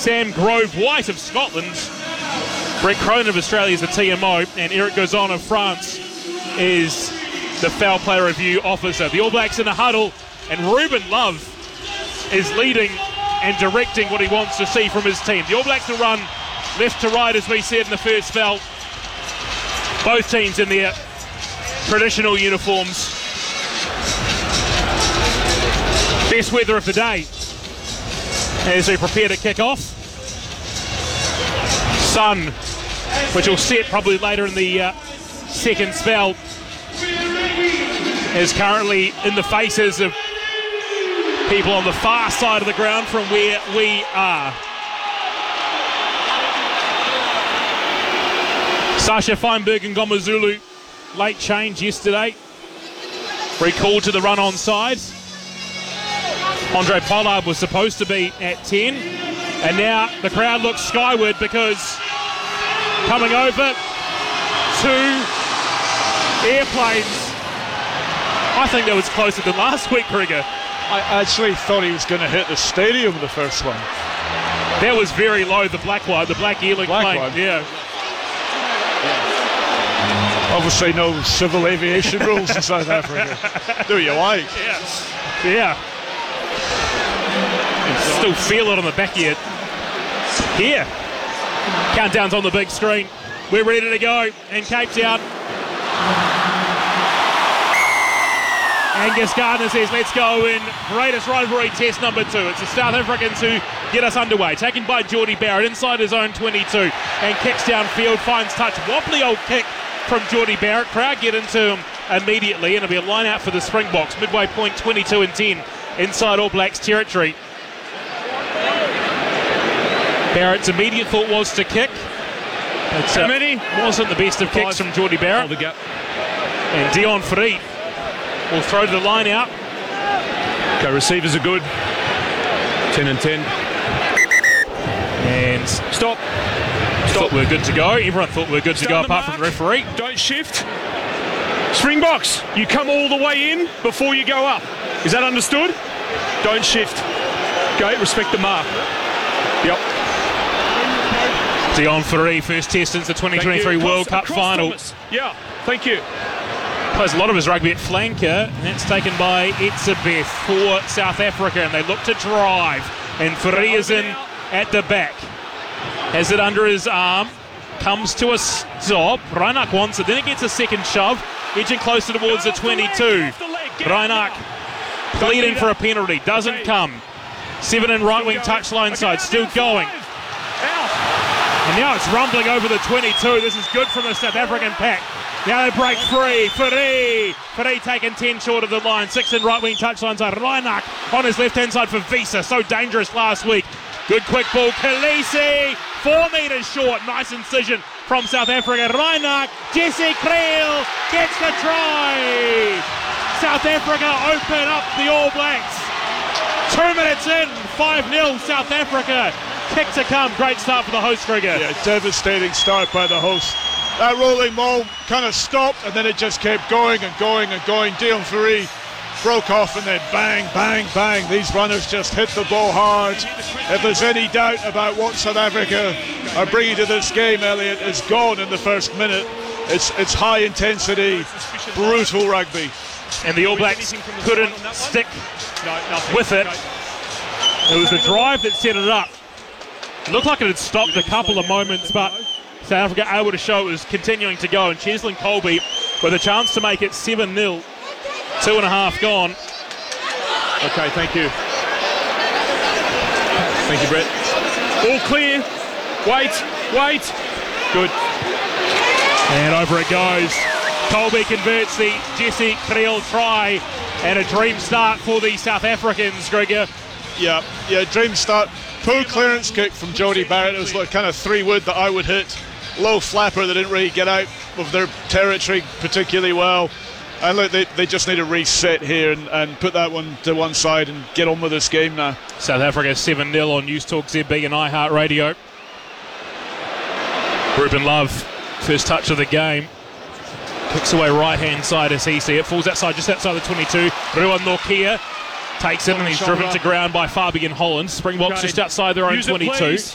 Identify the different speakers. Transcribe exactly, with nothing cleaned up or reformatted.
Speaker 1: Sam Grove-White of Scotland. Brett Cronin of Australia is the T M O, and Eric Gozon of France is the foul play review officer. The All Blacks in a huddle, and Ruben Love is leading and directing what he wants to see from his team. The All Blacks will run left to right, as we said in the first spell. Both teams in their traditional uniforms. Best weather of the day as we prepare to kick off. Sun, which will set probably later in the uh, second spell, is currently in the faces of people on the far side of the ground from where we are. Sasha Feinberg and Ngomazulu, late change yesterday. Recalled to the run on side. Andre Pollard was supposed to be at ten. And now the crowd looks skyward because coming over two airplanes. I think that was closer than last week, Krieger.
Speaker 2: I actually thought he was going to hit the stadium, the first one.
Speaker 1: That was very low, the black one, the black Earling
Speaker 2: black
Speaker 1: plane.
Speaker 2: One.
Speaker 1: Yeah.
Speaker 2: Obviously no civil aviation rules in South Africa. Do what you like.
Speaker 1: Yeah. Yeah. Still feel it on the back of your here. Countdown's on the big screen. We're ready to go in Cape Town. Angus Gardner says, let's go in greatest rivalry test number two. It's the South Africans who get us underway. Taken by Jordie Barrett inside his own twenty-two and kicks downfield, finds touch. Wobbly old kick from Jordie Barrett. Crowd get into him immediately, and it'll be a line out for the Springboks. Midway point, twenty-two and ten inside All Blacks territory. Barrett's immediate thought was to kick. It uh, wasn't the best of kicks from Jordie Barrett.
Speaker 3: The gap.
Speaker 1: And Dion Fourie will throw the line out.
Speaker 3: Okay, receivers are good. ten and ten.
Speaker 1: And
Speaker 3: stop.
Speaker 1: Thought we were good to go. Everyone thought we were good to go apart from the referee.
Speaker 3: Don't shift. Springboks, you come all the way in before you go up. Is that understood? Don't shift. Okay, respect the mark. Yep.
Speaker 1: Dion Fourie, first test since the twenty twenty-three World Cup final.
Speaker 3: Thomas. Yeah, thank you.
Speaker 1: Plays a lot of his rugby at flanker, and that's taken by Etzebeth for South Africa, and they look to drive. And Fourie is in at the back. Has it under his arm, comes to a stop. Reinach wants it, then it gets a second shove, edging closer towards the twenty-two. Reinach pleading for a penalty, doesn't come. Seven in right wing touchline side, still going. And now it's rumbling over the twenty-two. This is good from the South African pack. Now they break free. Fourie. Fourie taking ten short of the line. Six in right wing touchline side. Reinach on his left hand side for Visa. So dangerous last week. Good quick ball. Khaleesi. Four metres short. Nice incision from South Africa. Reinach. Jesse Kriel gets the try. South Africa open up the All Blacks. Two minutes in. five nil South Africa. Kick to come. Great start for the host, Krieger.
Speaker 2: Yeah, devastating start by the host. That rolling maul kind of stopped, and then it just kept going and going and going. Dion Fourie broke off, and then bang, bang, bang. These runners just hit the ball hard. If there's any doubt about what South Africa are bringing to this game, Elliot, is gone in the first minute. It's it's high intensity, brutal rugby.
Speaker 1: And the All Blacks couldn't stick with it. It was the drive that set it up. It looked like it had stopped a couple of moments, but South Africa able to show it was continuing to go. And Cheslin Colby with a chance to make it seven nil. Two and a half gone.
Speaker 3: Okay, thank you. Thank you, Brett. All clear. Wait, wait. Good.
Speaker 1: And over it goes. Colby converts the Jesse Kriel try. And a dream start for the South Africans, Gregor.
Speaker 2: Yeah, yeah, dream start. Poor clearance kick from Jordie Barrett. It was like kind of three wood that I would hit. Low flapper that didn't really get out of their territory particularly well. And look, they, they just need to reset here and, and put that one to one side and get on with this game now.
Speaker 1: South Africa seven nil on News Talk Z B and iHeartRadio. Ruben Love, first touch of the game. Kicks away right-hand side as he sees it. Falls outside, just outside the twenty-two. Ruan Norkia takes it and he's driven to ground by Fabian Holland. Springboks just outside their own twenty-two.